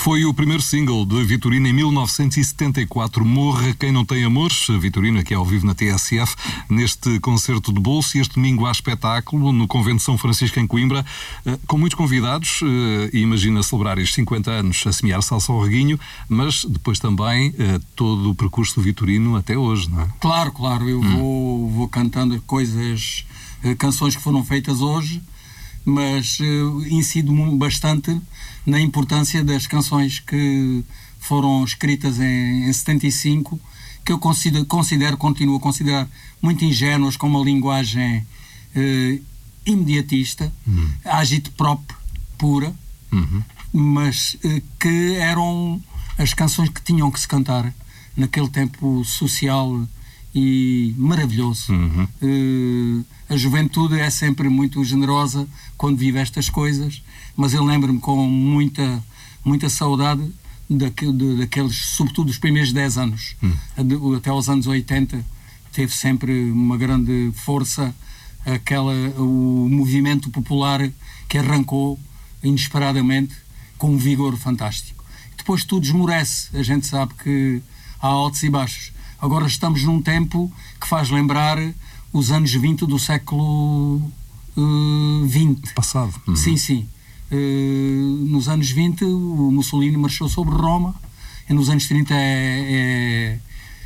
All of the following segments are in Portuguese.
Foi o primeiro single de Vitorino em 1974, Morra Quem Não Tem Amores. Vitorino aqui ao vivo na TSF, neste concerto de bolso, e este domingo há espetáculo no Convento de São Francisco em Coimbra, com muitos convidados, e imagina celebrar estes 50 anos a semear salsa ao reguinho, mas depois também todo o percurso do Vitorino até hoje, não é? Claro, eu vou cantando canções que foram feitas hoje, mas incido continuo na importância das canções que foram escritas em 75, que eu continuo a considerar muito ingênuas, com uma linguagem imediatista, agite-prop pura, mas que eram as canções que tinham que se cantar naquele tempo social e maravilhoso. A juventude é sempre muito generosa quando vive estas coisas, mas eu lembro-me com muita saudade daqueles, sobretudo os primeiros 10 anos, até aos anos 80, teve sempre uma grande força o movimento popular que arrancou inesperadamente com um vigor fantástico. Depois tudo esmorece, a gente sabe que há altos e baixos. Agora estamos num tempo que faz lembrar os anos 20 do século XX. Passado. Sim. Nos anos 20 o Mussolini marchou sobre Roma, e nos anos 30 é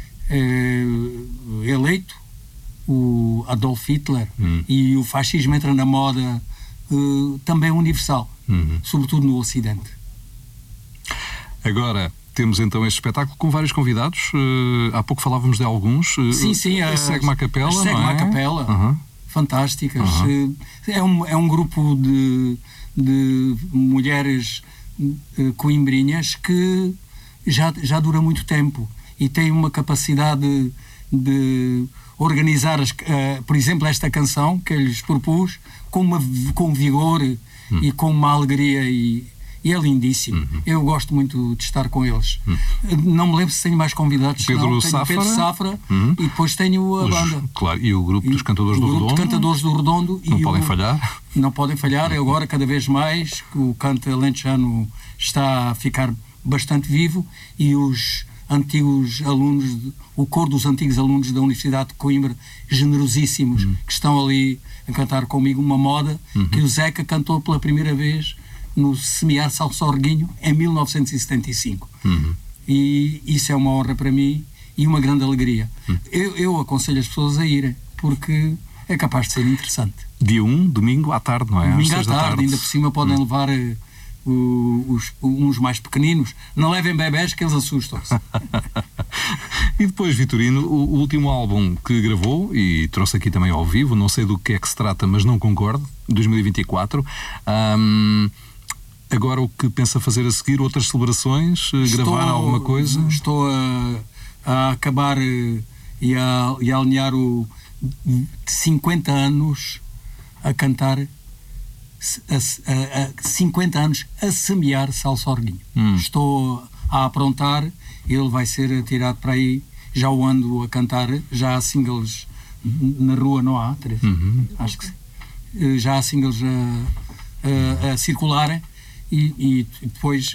eleito o Adolf Hitler, e o fascismo entra na moda também universal, sobretudo no Ocidente. Agora temos então este espetáculo com vários convidados. Há pouco falávamos de alguns. Sim. A Segma Capela, não é? Segma Capela, fantásticas. É um grupo de mulheres coimbrinhas que já dura muito tempo e tem uma capacidade de organizar, por exemplo, esta canção que eu lhes propus com vigor e com uma alegria, e é lindíssimo. Eu gosto muito de estar com eles. Não me lembro se tenho mais convidados. Pedro Safra, e depois tenho a banda. Claro, e o grupo dos Cantadores do Redondo. O grupo de Cantadores do Redondo. Não podem falhar. Não podem falhar. Agora, cada vez mais, o canto alentejano está a ficar bastante vivo, e os antigos alunos, o coro dos antigos alunos da Universidade de Coimbra, generosíssimos, que estão ali a cantar comigo uma moda que o Zeca cantou pela primeira vez no Semear Salsa ao Reguinho em 1975. E isso é uma honra para mim e uma grande alegria. Eu aconselho as pessoas a irem, porque é capaz de ser interessante. Dia 1, domingo à tarde, não é? Domingo à tarde, ainda por cima podem levar uns mais pequeninos. Não levem bebés, que eles assustam-se. E depois, Vitorino, o último álbum que gravou e trouxe aqui também ao vivo, não sei do que é que se trata, mas não concordo, 2024. Agora o que pensa fazer a seguir? Outras celebrações? Gravar alguma coisa? Estou a acabar e a alinhar 50 anos a cantar, 50 anos a semear salsa ao reguinho. Estou a aprontar, ele vai ser tirado para aí, já o ando a cantar, já há singles na rua, não há? Acho que sim. Já há singles a circularem. E depois,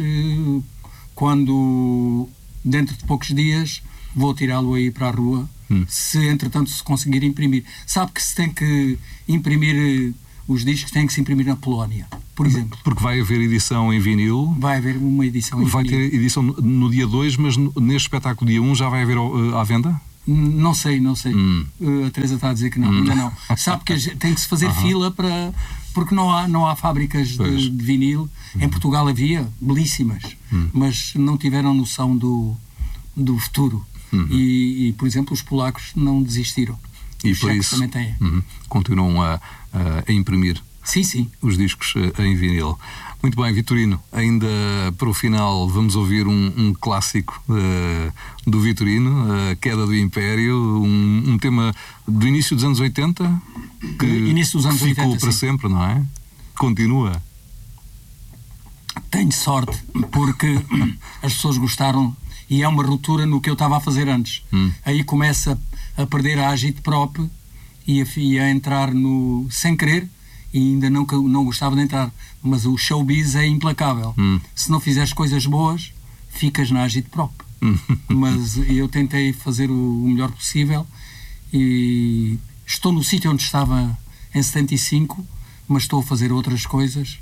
quando dentro de poucos dias, vou tirá-lo aí para a rua, se entretanto se conseguir imprimir. Sabe que se tem que imprimir os discos, tem que se imprimir na Polónia, por exemplo. Porque vai haver edição em vinil. Vai haver uma edição em vinil. Vai ter edição no dia 2, mas neste espetáculo dia 1 já vai haver à venda? Não sei. A Teresa está a dizer que não, ainda não. Sabe que tem que se fazer fila porque não há fábricas de vinil. Em Portugal havia, belíssimas, mas não tiveram noção do futuro. E, por exemplo, os polacos não desistiram. E por isso também têm. Continuam a imprimir os discos em vinil. Muito bem, Vitorino, ainda para o final vamos ouvir um clássico do Vitorino, A Queda do Império, um tema do início dos anos 80 que ficou 80, para sempre, não é? Continua. Tenho sorte, porque as pessoas gostaram, e é uma ruptura no que eu estava a fazer antes. Aí começa a perder a agite-prop e a entrar no sem querer, e ainda não gostava de entrar. Mas o showbiz é implacável. Se não fizeres coisas boas, ficas na agitprop. Mas eu tentei fazer o melhor possível e estou no sítio onde estava em 75, mas estou a fazer outras coisas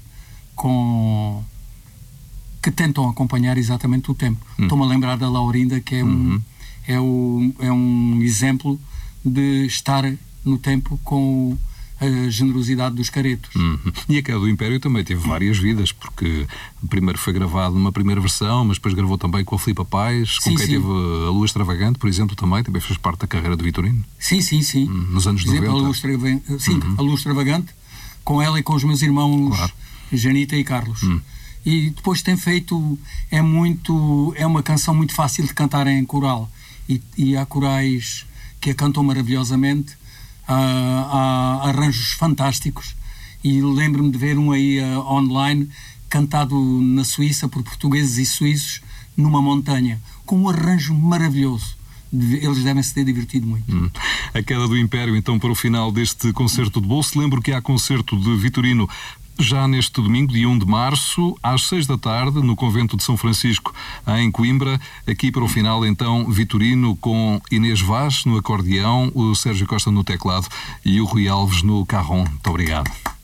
que tentam acompanhar exatamente o tempo. Estou-me a lembrar da Laurinda, que é um exemplo de estar no tempo com a generosidade dos caretos. E a Queda do Império também teve várias vidas, porque primeiro foi gravado numa primeira versão, mas depois gravou também com a Filipa Paz, com quem teve a Lua Extravagante, por exemplo, também fez parte da carreira de Vitorino. Sim. Nos anos 90. A Lua Extravagante, com ela e com os meus irmãos, claro. Janita e Carlos. E depois tem feito, é uma canção muito fácil de cantar em coral, e há corais que a cantam maravilhosamente, há arranjos fantásticos, e lembro-me de ver um aí online, cantado na Suíça por portugueses e suíços, numa montanha, com um arranjo maravilhoso. Eles devem se ter divertido muito. A Queda do Império, então, para o final deste concerto de bolso. Lembro que há concerto de Vitorino já neste domingo, dia 1 de março, às 6 da tarde, no Convento de São Francisco, em Coimbra. Aqui para o final, então, Vitorino com Inês Vaz no acordeão, o Sérgio Costa no teclado e o Rui Alves no carrom. Muito obrigado.